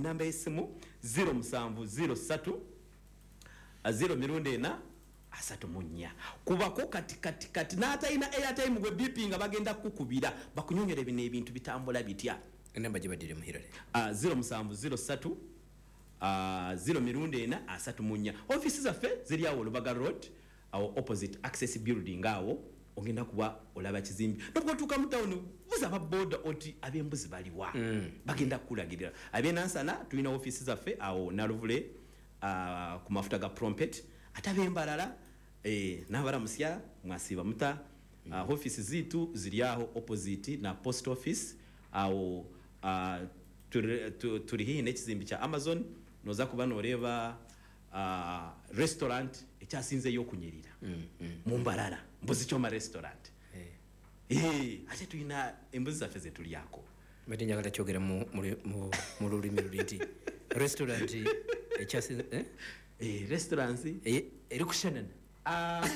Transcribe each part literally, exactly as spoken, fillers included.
enamba y'essimu zero seven zero three zero mirundi ena asatu mu nnya kubako kati kati kati n'atalina airtime gwe bipi nga bagenda kukubira bakunyonyera bino ebintu bitambula bitya enamba gibadire muhirale uh, zero seven zero three uh, zero mirundi ena asatu mu nnya office zaffe ziri awo Lubaga Road awo opposite Access Building awo ogenda kuba olaba kizimbi nobwo tuka mu town buza ba boda oti abembuzi baliwa mm. bagenda kulagirira abenansana tulina office zaffe awo Naruvule uh, ku mafuta ga Prompet atabembalala eh nabaramusya mwasiba muta mm. uh, office zitu ziri aho opposite na post office awo uh, turi, turi, turi hii n'ekizimbi cha Amazon noza kuba noreba uh, restaurant ekyasinze yo kunyirira mm, mm, mumbalala mbuzi choma restaurant eh eh ate tuina embuzi zaffe zetuli yako mete njagala kyogera mu mu mu lulimi luliti restaurant ekyasinze eh eh restaurants eh eri kushanana ah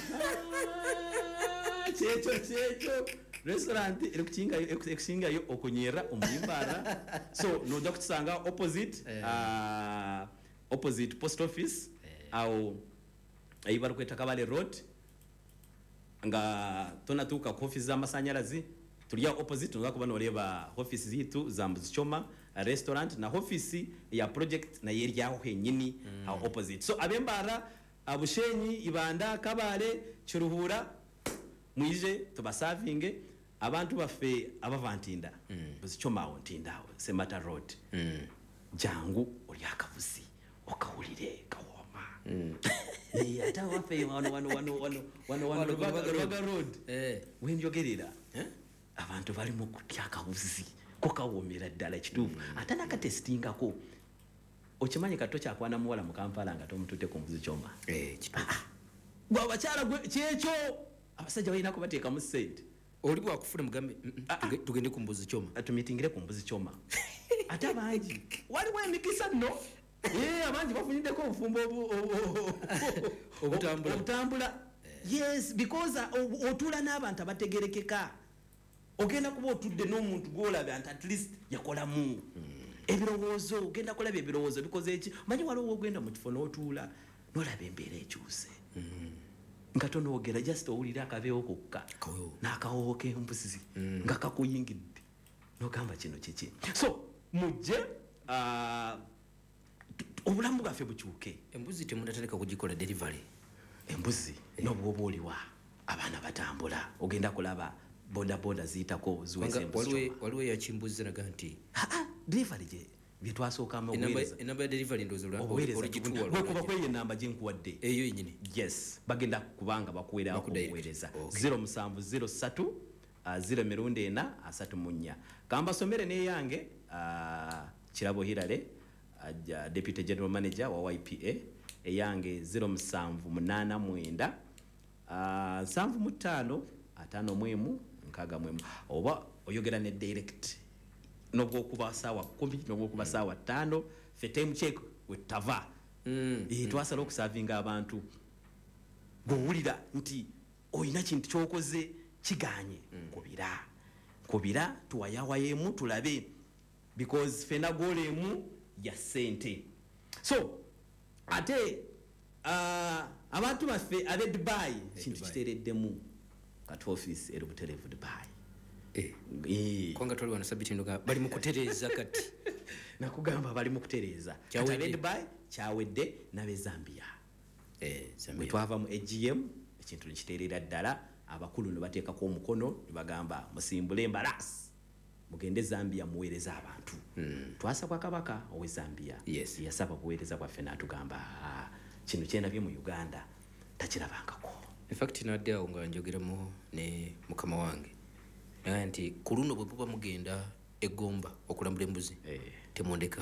checho checho restaurant eri kukinga ekusinga yo okunyera omuyimbara so no dokusanga opposite eh. uh, opposite post office eh. au ayibaru kweta Kabale Road nga tona tuka ku office z'amasanyalazi tuliya opposite nga kuba noreba office zitu za Mbuzichoma restaurant na office ya project na yeri yaho henyini mm. uh, opposite so abembara abushenyi Ibanda Kabale Kiruhura mwije tubasavinge abantu baffe abavantinda mm. Mbuzichoma awo ntindawo Semata Road mm. jangu olyakavusi okawulire kawoma mm. eh ata wafe wano wano wano wano wano wano Lubaga Road eh wenjogerera eh abantu bali mu kutyakavusi ko kawomera ddala kitufu mm. ata nakatestinga ko okimanyi kato kyakwana muwala mu Kampala nga tomutute ku Mbuzichoma eh kitufu gwa bakyala gwe kyekyo abasajja balina kubateeka mu sente oli bwa kufuna mugambe tugende ku Mbuzichoma atumitingire ku Mbuzichoma ata bangi waliwo emikisa nno eh abangi bafunide ko obufumbo obutambula obutambula yes because otula n'abantu abategerekeka ogenda kuba otudde n'omuntu gw'olaba at least yakolamu ebirowoozo ogenda kulaba ebirowoozo bikoze eki manyi waliwo ogenda mu kifo n'otuula n'olaba embeera ekyuse nga tonoogera just owulira akabeewo kokka n'akawoowo k'embuzi nga kakuyingidde n'ogamba kino kiki so mujje obulamu bwaffe bukyuke embuzi temunataleka kugikola delivery embuzi n'obwoba oliwa abaana batambula ogenda kulaba boda boda ziyitako ziweze embuzi waliwo yakimbuzi naga nti delivery je byetwasooka mu enamba ya delivery ndozo olikutuwa kuba kweye enamba gyenkuwadde eyo yenyini yes bagenda kubanga bakuwera okuweereza zero seven zero three zero mirundi ena asatu mu nnya kambasomere neyange Kirabo Hirale uh, Deputy General Manager wa Y P A eyange zero seven eight nine uh, seven five atano mwemu nkaga mwemu oba oyogera ne direct nobwo kuba sawa kumbi nobwo kuba sawa tano fe time check wetava mm. e twasala okusavinga abantu gowulira nti oyina kintu kyokoze kiganye mm. kubira kubira tuwayawa yemu tulabe because fena golemu ya sente so ate uh, abantu baffe abe Dubai kintu kitereddemu kat office eri buterevu Dubai eh eh kwanga toli wana sabiti ndoga bali mu kutereza kati nakugamba bali mu kutereza abe Dubai kyawedde nabe Zambia eh Zambia twava mu A G M ekintu kiterera ddala abakulu ne bateeka ko omukono bagamba musimbule embalas mugende Zambia muweereza abantu mm. twasabwa kabaka owe Zambia yes. yasaba kuweereza kwa fena tugamba kino kyenda bye mu Uganda takirabangako in fact nadde awo nga njogeramu ne mukama wange nti kuluno bwe buba mugenda egomba okulambula embuzi eh. temondeka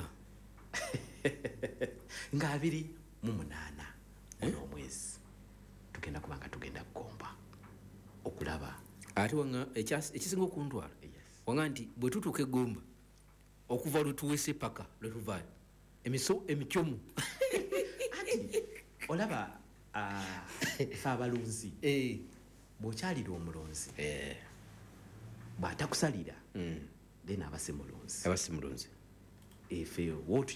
nga abiri mu munana ono omwezi tugenda kubanga tugenda kugomba okulaba ati wanga ekisinga okuntwala yes. wanga nti bwe tutuuka egomba okuva lutuwese paka lwetuvayo emiso emikyomu ati olaba uh, fa abalunzi eh. bw'okyalira omulunzi eh. bw'atakusalira mm. then abase mulunzi abase mulunzi efe wotu